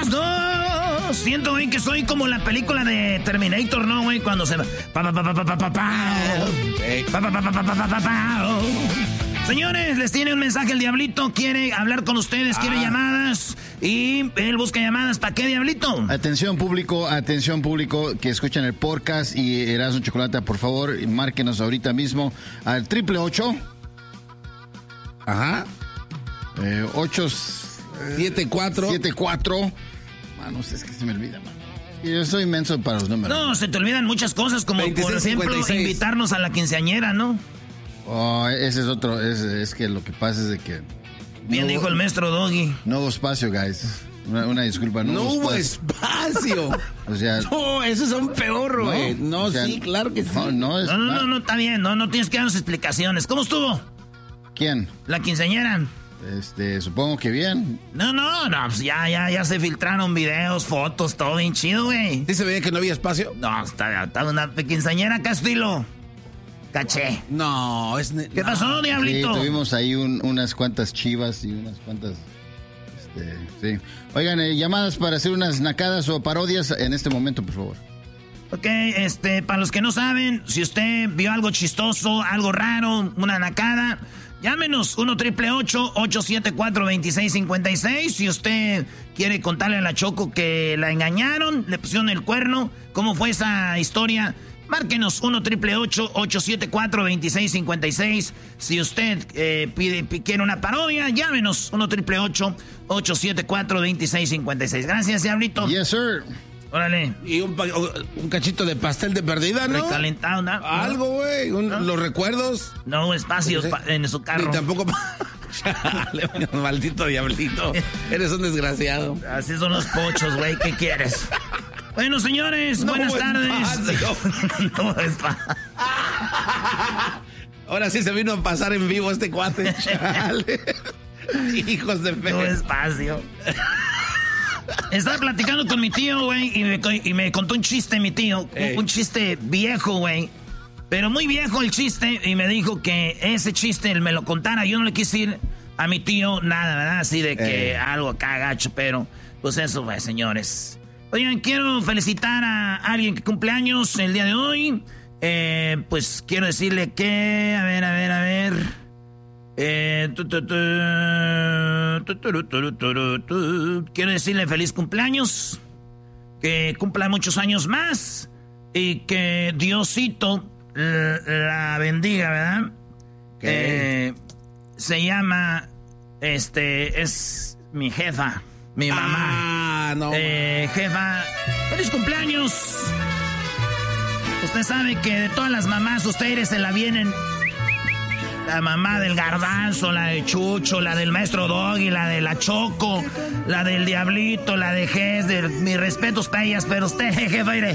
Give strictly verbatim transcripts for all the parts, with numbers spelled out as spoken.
Erasmo. Siento, güey, que soy como la película de Terminator, ¿no, güey? Cuando se va... Pa, pa, pa, pa, pa, pa, pa, pa, pa, pa, pa, pa, pa, pa. Señores, les tiene un mensaje el Diablito. Quiere hablar con ustedes, quiere ah. llamadas. Y él busca llamadas. ¿Para qué, Diablito? Atención, público, atención, público que escuchan el podcast y Erasmo Chocolata, por favor, márquenos ahorita mismo al triple ocho. Ajá. Eh, ocho... siete cuatro. siete cuatro. Mano, es que se me olvida, mano. Yo soy inmenso para los números. No, se te olvidan muchas cosas, como por ejemplo invitarnos a la quinceañera, ¿no? Oh, ese es otro, es, es que lo que pasa es de que... Bien no, dijo el maestro Doggy. No hubo espacio, guys. Una, una disculpa, no, no hubo hubo espacio. espacio. O sea... No, eso es un peor, güey. No, no o sea, sí, claro que sí. No, no, es no, no, no, no, está bien, no, no tienes que darnos explicaciones. ¿Cómo estuvo? ¿Quién? La quinceañera. Este, supongo que bien. No, no, no, pues ya, ya, ya se filtraron videos, fotos, todo bien chido, güey. ¿Sí se veía que no había espacio? No, está, está una quinceañera acá, estilo. Caché. No, es... ¿Qué pasó, no. Diablito? Sí, tuvimos ahí un, unas cuantas chivas y unas cuantas... Este, sí. Oigan, eh, llamadas para hacer unas nacadas o parodias en este momento, por favor. Ok, este, para los que no saben, si usted vio algo chistoso, algo raro, una nacada... Llámenos uno triple ocho, ocho siete cuatro, dos seis cinco seis. Si usted quiere contarle a la Choco que la engañaron, le pusieron el cuerno, ¿cómo fue esa historia? Márquenos uno triple ocho, ocho siete cuatro, dos seis cinco seis. Si usted eh, pide, quiere una parodia, llámenos uno triple ocho, ocho siete cuatro, dos seis cinco seis. Gracias, Diablito. Yes, sir. Órale. Y un, un cachito de pastel de perdida, ¿no? Recalentado, ¿no? Algo, güey. ¿No? Los recuerdos. No, espacios pa- en su carro. Ni tampoco... Chale, maldito Diablito. Eres un desgraciado. Así son los pochos, güey. ¿Qué quieres? Bueno, señores, no buenas tardes. No es fácil. Ahora sí se vino a pasar en vivo este cuate. Chale. Hijos de fe. No espacio. Estaba platicando con mi tío, güey, y me, y me contó un chiste, mi tío. Un, un chiste viejo, güey. Pero muy viejo el chiste. Y me dijo que ese chiste él me lo contara. Yo no le quise ir a mi tío nada, ¿verdad? Así de que eh. algo acá gacho, pero pues eso fue, señores. Oigan, quiero felicitar a alguien que cumple años el día de hoy. Eh, pues quiero decirle que... A ver, a ver, a ver... Eh, tu, tu, tu, tu, tu, tu, tu, tu. Quiero decirle feliz cumpleaños, que cumpla muchos años más y que Diosito la, la bendiga, ¿verdad? Eh, se llama, este, es mi jefa, mi mamá. Ah, no. Eh, jefa, feliz cumpleaños. Usted sabe que de todas las mamás ustedes se la vienen. La mamá del Garbanzo, la de Chucho, la del maestro Doggy, la de la Choco, la del Diablito, la de Hesder. Mis respetos para ellas, pero usted, jefe, aire.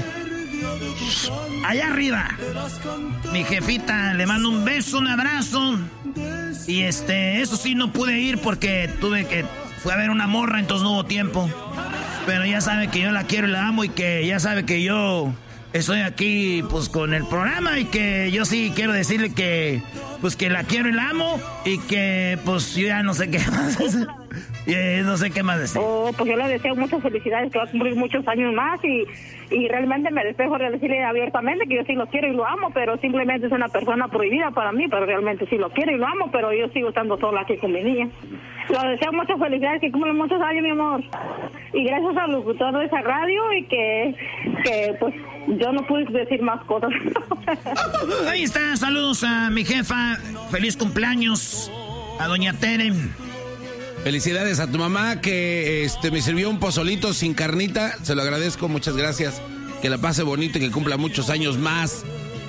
Allá arriba, mi jefita, le mando un beso, un abrazo. Y este, eso sí, no pude ir porque tuve que... Fui a ver una morra, entonces no hubo tiempo. Pero ya sabe que yo la quiero y la amo y que ya sabe que yo... Estoy aquí, pues, con el programa y que yo sí quiero decirle que, pues, que la quiero y la amo y que, pues, yo ya no sé qué más decir. No sé qué más decir. Oh, pues yo le deseo muchas felicidades, que va a cumplir muchos años más y, y realmente me despejo de decirle abiertamente que yo sí lo quiero y lo amo, pero simplemente es una persona prohibida para mí, pero realmente sí lo quiero y lo amo, pero yo sigo estando sola aquí con mi niña. Le deseo muchas felicidades, que cumple muchos años, mi amor. Y gracias al locutor de esa radio y que, que pues, yo no pude decir más cosas. Ahí está, saludos a mi jefa, feliz cumpleaños a doña Tere. Felicidades a tu mamá que este me sirvió un pozolito sin carnita, se lo agradezco, muchas gracias. Que la pase bonito y que cumpla muchos años más.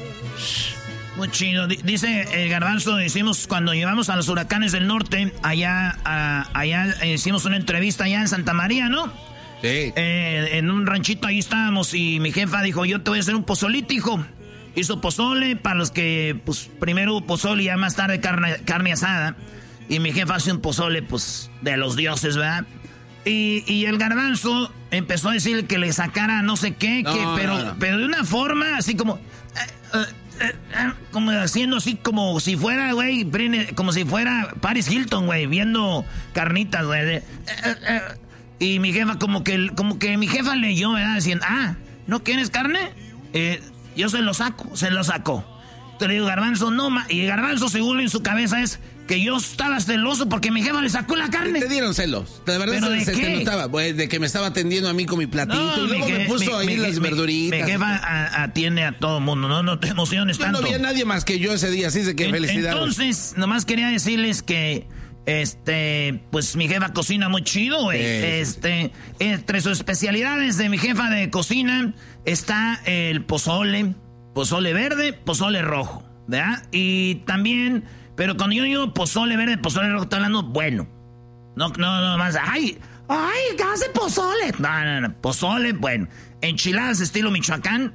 Muy chido. Dice el Garbanzo, decimos cuando llevamos a los huracanes del norte, allá, a, allá hicimos una entrevista allá en Santa María, ¿no? Sí. Eh, en un ranchito ahí estábamos y mi jefa dijo, yo te voy a hacer un pozolito, hijo. Hizo pozole, para los que, pues, primero pozole y ya más tarde carne, carne asada. Y mi jefa hace un pozole, pues, de los dioses, ¿verdad? Y, y el Garbanzo empezó a decir que le sacara no sé qué, no, que, pero, no, no. pero de una forma así como... Uh, uh, uh, uh, como haciendo así como si fuera, güey, como si fuera Paris Hilton, güey, viendo carnitas, güey. Uh, uh, Y mi jefa, como que, como que mi jefa leyó, ¿verdad? Diciendo, ah, ¿no quieres carne? Eh, yo se lo saco, se lo sacó. Te le digo, Garbanzo, no, ma. Y Garbanzo, según en su cabeza, es que yo estaba celoso porque mi jefa le sacó la carne. Te dieron celos. De verdad ¿Pero se, de se qué? te notaba. Pues, de que me estaba atendiendo a mí con mi platito. No, y luego mi me je- puso mi- ahí mi- las mi- verduritas. Mi jefa a- atiende a todo el mundo, no, no te emociones Yo tanto. no vi a nadie más que yo ese día, así de que En- felicidades. Entonces, nomás quería decirles que, este, pues mi jefa cocina muy chido, güey. Sí, sí, este, entre sus especialidades de mi jefa de cocina está el pozole, pozole verde, pozole rojo, ¿verdad? Y también, pero cuando yo digo pozole verde, pozole rojo, estoy hablando bueno. No, no, no, más, ay, ay, ¿qué hace pozole? No, no, no, pozole, bueno. Enchiladas estilo Michoacán,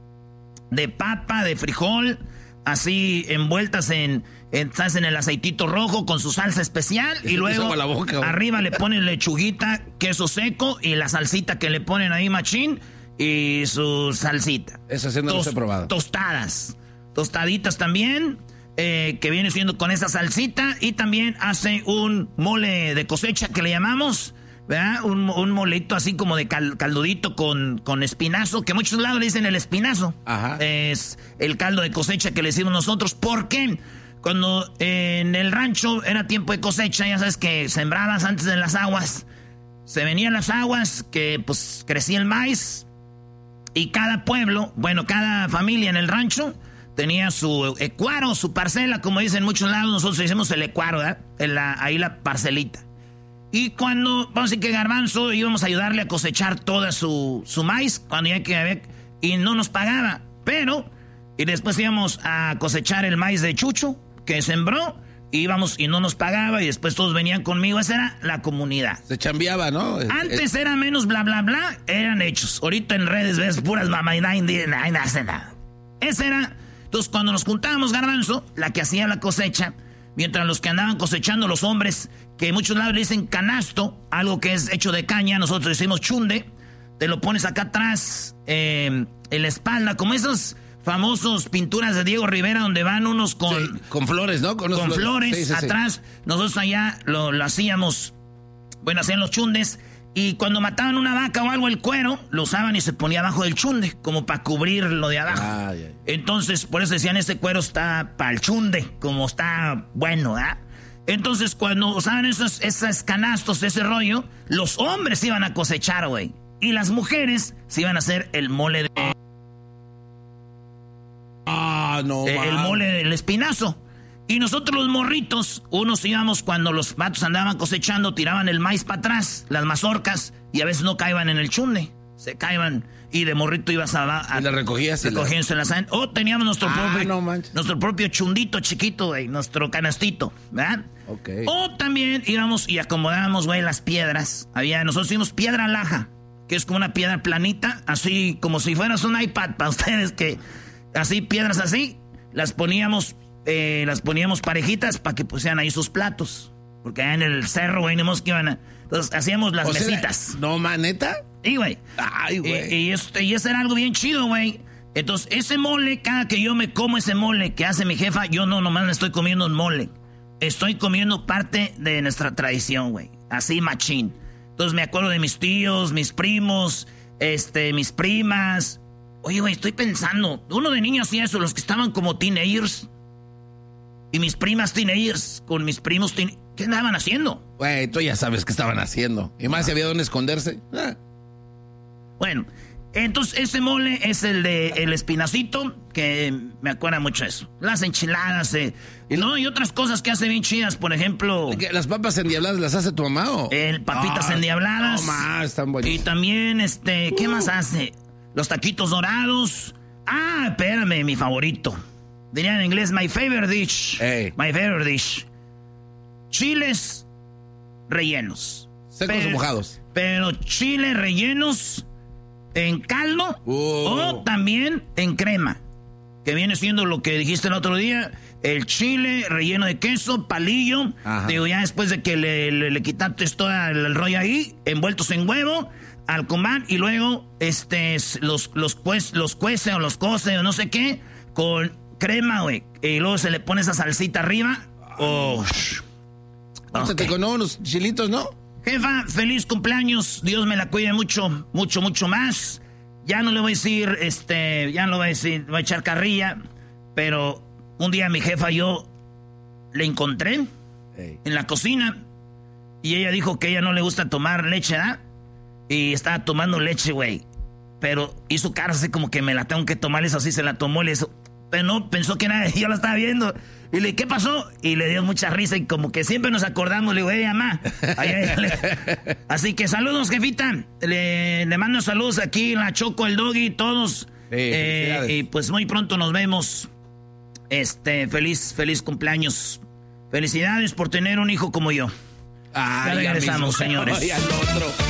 de papa, de frijol, así envueltas en, en, ¿sabes? En el aceitito rojo con su salsa especial. Se Y te luego hizo agua la boca, güey. arriba le ponen lechuguita, queso seco y la salsita que le ponen ahí machín y su salsita. Eso sí no los he probado. Tostadas, tostaditas también, eh, que viene siendo con esa salsita. Y también hace un mole de cosecha que le llamamos, ¿verdad? Un, un molito así como de cal, caldudito con, con espinazo, que muchos lados le dicen el espinazo. Ajá. Es el caldo de cosecha que le decimos nosotros. ¿Por qué? Cuando eh, en el rancho era tiempo de cosecha, ya sabes que sembrabas antes de las aguas. Se venían las aguas, que pues crecía el maíz. Y cada pueblo, bueno, cada familia en el rancho tenía su ecuaro, su parcela, como dicen en muchos lados. Nosotros decimos el ecuaro, ¿verdad? En la, ahí la parcelita. Y cuando, vamos a decir que Garbanzo íbamos a ayudarle a cosechar toda su, su maíz, cuando ya que había, y no nos pagaba. Pero, y después íbamos a cosechar el maíz de Chucho, que sembró, y íbamos y no nos pagaba, y después todos venían conmigo. Esa era la comunidad. Se chambeaba, ¿no? Antes era menos bla, bla, bla, eran hechos. Ahorita en redes ves puras mamá y nadie, nadie no hace nada. Esa era. Entonces, cuando nos juntábamos, Garbanzo, la que hacía la cosecha, mientras los que andaban cosechando, los hombres, que muchos lados le dicen canasto, algo que es hecho de caña, nosotros decimos chunde, te lo pones acá atrás, eh, en la espalda, como esos famosos pinturas de Diego Rivera, donde van unos con, Sí, con flores, ¿no? con unos flores Sí, sí, sí. atrás. Nosotros allá lo, lo hacíamos, bueno, hacían los chundes. Y cuando mataban una vaca o algo, el cuero, lo usaban y se ponía abajo del chunde, como para cubrir lo de abajo. Ay, ay. Entonces, por eso decían, ese cuero está para el chunde, como está bueno, ¿ah? Entonces, cuando usaban esos, esos canastos, ese rollo, los hombres iban a cosechar, güey. Y las mujeres se iban a hacer el mole de... Ah, no, Eh, el man. mole del espinazo. Y nosotros los morritos, unos íbamos cuando los patos andaban cosechando, tiraban el maíz para atrás, las mazorcas, y a veces no caían en el chunde, se caían, y de morrito ibas a... a Y la recogías y la- recogiéndose las... O teníamos nuestro, Ah, propio, no manches. nuestro propio chundito chiquito, güey, nuestro canastito, ¿verdad? Ok. O también íbamos y acomodábamos, güey, las piedras. Había, nosotros hicimos piedra laja, que es como una piedra planita, así como si fueras un iPad para ustedes, que así, piedras así, las poníamos, eh, las poníamos parejitas para que pusieran ahí sus platos. Porque allá en el cerro, güey, ni que iban a... Entonces hacíamos las O sea, mesitas. no, man, ¿neta? Y, güey. Ay, güey. Y, y, esto- y eso era algo bien chido, güey. Entonces, ese mole, cada que yo me como ese mole que hace mi jefa, yo no nomás me estoy comiendo un mole. Estoy comiendo parte de nuestra tradición, güey. Así, machín. Entonces, me acuerdo de mis tíos, mis primos, este, mis primas. Oye, güey, estoy pensando. Uno de niños hacía eso, los que estaban como teenagers. Y mis primas teenagers, con mis primos teen... ¿Qué andaban haciendo? Güey, tú ya sabes qué estaban haciendo. Y más si había dónde esconderse. Ah. Bueno, entonces ese mole es el de el espinacito, que me acuerda mucho eso. Las enchiladas, eh, y no, y otras cosas que hace bien chidas, por ejemplo, ¿Qué, ¿Las papas endiabladas las hace tu mamá o...? el papitas Ah, endiabladas. No más, están Y buenísimas. también, este, ¿qué más hace? Los taquitos dorados. Ah, espérame, mi favorito. Diría en inglés, my favorite dish. Ey. My favorite dish. Chiles rellenos. ¿Secos Pero- o mojados? Pero chiles rellenos en caldo Oh. o también en crema. Que viene siendo lo que dijiste el otro día, el chile relleno de queso, palillo. Ajá. Digo, ya después de que le, le, le quitaste todo el, el rollo ahí, envueltos en huevo, al comal, y luego este los, los, pues, los cuece o los cose o no sé qué, con crema, güey. Y luego se le pone esa salsita arriba. Oh. Pásate Ok. con unos chilitos, ¿no? jefa, feliz cumpleaños, Dios me la cuide mucho, mucho, mucho más. Ya no le voy a decir, este, ya no le voy a decir, voy a echar carrilla, pero un día mi jefa yo le encontré hey. en la cocina y ella dijo que a ella no le gusta tomar leche, ¿ah? Y estaba tomando leche, güey. Pero hizo cara así como que me la tengo que tomar, eso así se la tomó, le hizo, pero no, pensó que nada, yo la estaba viendo. Y le dije, ¿qué pasó? Y le dio mucha risa y como que siempre nos acordamos. Le digo, hey, mamá. Ay, ay, ay. Así que saludos, jefita. Le, le mando saludos aquí, la Choco, el Doggy, todos. Sí, eh, y pues muy pronto nos vemos. Este, feliz, feliz cumpleaños. Felicidades por tener un hijo como yo. Ay, ya regresamos, señores. Ay, al otro.